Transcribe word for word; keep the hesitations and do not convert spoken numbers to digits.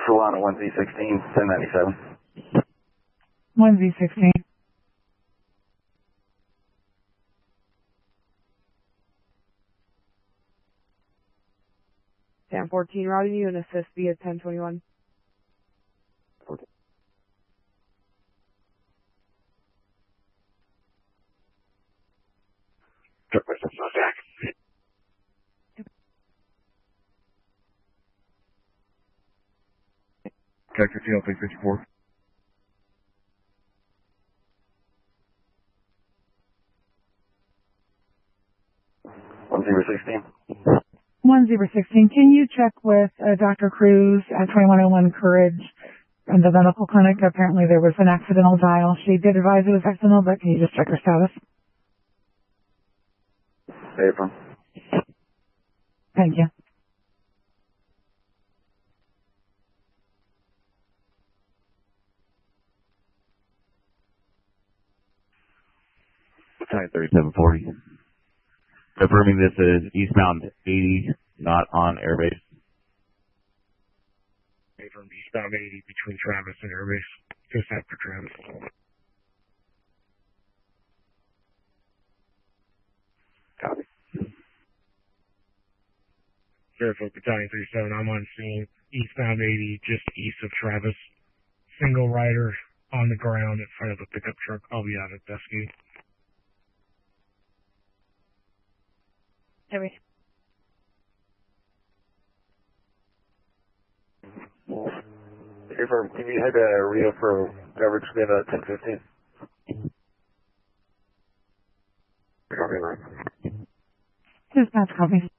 Solana one Z sixteen, ten ninety-seven. one Z sixteen. ten fourteen, routing you and assist via ten twenty-one. Check my system on Jack. Check fifteen oh three fifty-four. one zero sixteen. one zero sixteen. Can you check with uh, Doctor Cruz at twenty-one oh one Courage in the medical clinic? Apparently there was an accidental dial. She did advise it was accidental, but can you just check her status? April. Thank you. Time thirty-seven forty. Confirming this is eastbound eighty, not on airbase. From eastbound eighty between Travis and airbase, just after Travis. Copy. Fairfield Battalion thirty-seven, I'm on scene, eastbound eighty, just east of Travis. Single rider on the ground in front of a pickup truck. I'll be out at Dusky. Heavy. Confirm, can you head to Rio for coverage then at ten fifteen? Copy, man. Dispatch copy.